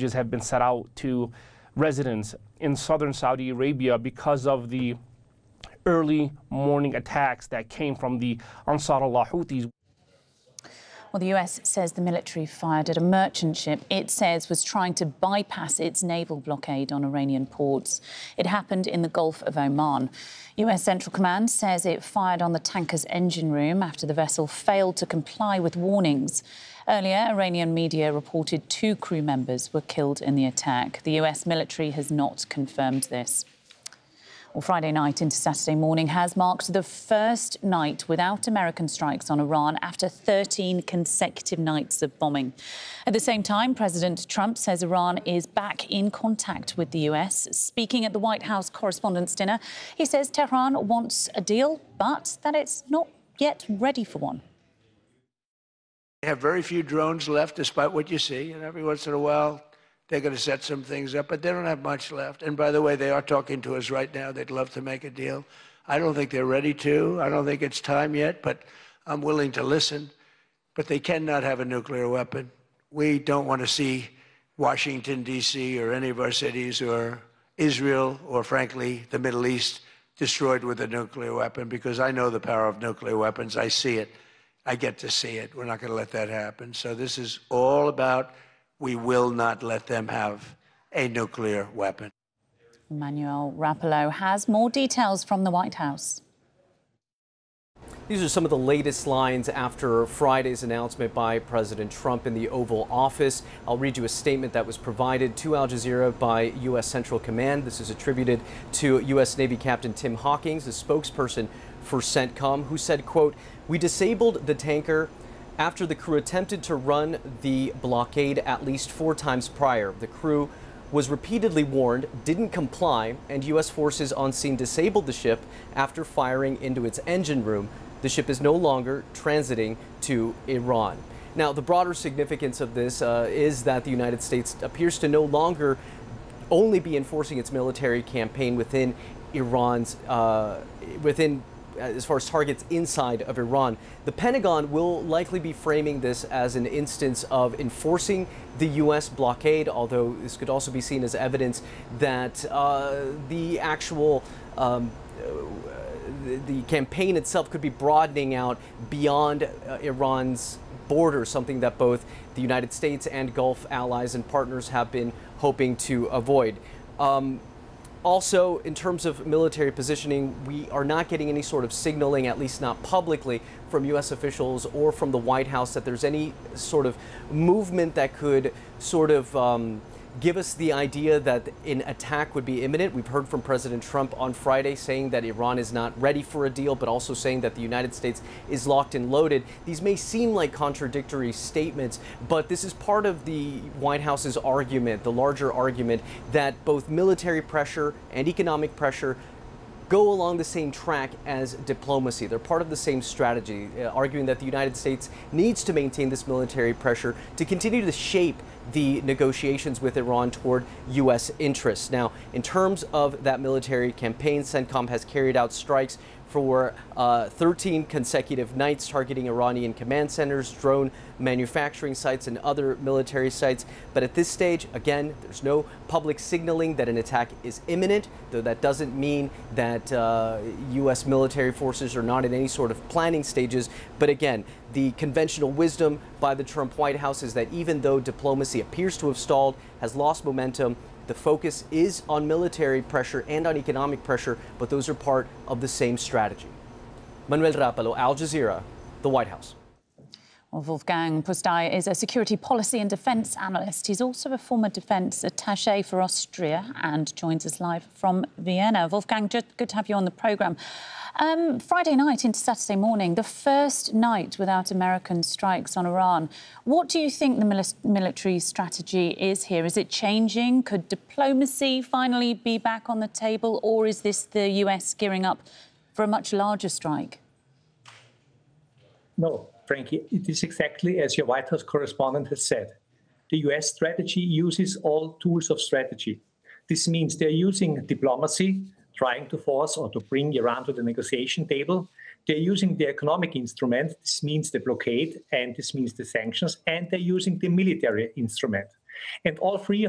messages have been sent out to residents in southern Saudi Arabia because of the early morning attacks that came from the Ansar Allah Houthis. Well, the US says the military fired at a merchant ship it says was trying to bypass its naval blockade on Iranian ports. It happened in the Gulf of Oman. US Central Command says it fired on the tanker's engine room after the vessel failed to comply with warnings. Earlier, Iranian media reported 2 crew members were killed in the attack. The US military has not confirmed this. Well, Friday night into Saturday morning has marked the first night without American strikes on Iran after 13 consecutive nights of bombing. At the same time, President Trump says Iran is back in contact with the US. Speaking at the White House Correspondents' Dinner, he says Tehran wants a deal, but that it's not yet ready for one. They have very few drones left, despite what you see, and every once in a while, they're going to set some things up, but they don't have much left. And by the way, they are talking to us right now. They'd love to make a deal. I don't think they're ready to. I don't think it's time yet, but I'm willing to listen. But they cannot have a nuclear weapon. We don't want to see Washington, D.C., or any of our cities, or Israel, or frankly, the Middle East, destroyed with a nuclear weapon, because I know the power of nuclear weapons. I see it. I get to see it. We're not going to let that happen. So this is all about we will not let them have a nuclear weapon. Emmanuel Rapallo has more details from the White House. These are some of the latest lines after Friday's announcement by President Trump in the Oval Office. I'll read you a statement that was provided to Al Jazeera by U.S. Central Command. This is attributed to U.S. Navy Captain Tim Hawkins, the spokesperson for CENTCOM, who said, quote, "We disabled the tanker after the crew attempted to run the blockade at least 4 times prior. The crew was repeatedly warned, didn't comply, and U.S. forces on scene disabled the ship after firing into its engine room. The ship is no longer transiting to Iran." Now, the broader significance of this is that the United States appears to no longer only be enforcing its military campaign within Iran's, as far as targets inside of Iran. The Pentagon will likely be framing this as an instance of enforcing the U.S. blockade, although this could also be seen as evidence that the actual the campaign itself could be broadening out beyond Iran's borders, something that both the United States and Gulf allies and partners have been hoping to avoid. Also, in terms of military positioning, we are not getting any sort of signaling, at least not publicly, from U.S. officials or from the White House that there's any sort of movement that could sort of give us the idea that an attack would be imminent. We've heard from President Trump on Friday saying that Iran is not ready for a deal, but also saying that the United States is locked and loaded. These may seem like contradictory statements, but this is part of the White House's argument, the larger argument, that both military pressure and economic pressure go along the same track as diplomacy. They're part of the same strategy, arguing that the United States needs to maintain this military pressure to continue to shape the negotiations with Iran toward U.S. interests. Now, in terms of that military campaign, CENTCOM has carried out strikes for 13 consecutive nights targeting Iranian command centers, drone manufacturing sites, and other military sites. But at this stage, again, there's no public signaling that an attack is imminent, though that doesn't mean that U.S. military forces are not in any sort of planning stages. But again, the conventional wisdom by the Trump White House is that even though diplomacy appears to have stalled, has lost momentum, the focus is on military pressure and on economic pressure, but those are part of the same strategy. Manuel Rapallo, Al Jazeera, the White House. Well, Wolfgang Pusztai is a security policy and defence analyst. He's also a former defence attaché for Austria and joins us live from Vienna. Wolfgang, good to have you on the programme. Friday night into Saturday morning, the first night without American strikes on Iran. What do you think the military strategy is here? Is it changing? Could diplomacy finally be back on the table, or is this the US gearing up for a much larger strike? No, Frankie, it is exactly as your White House correspondent has said. The US strategy uses all tools of strategy. This means they're using diplomacy, trying to force or to bring Iran to the negotiation table. They're using the economic instrument. This means the blockade, and this means the sanctions, and they're using the military instrument. And all three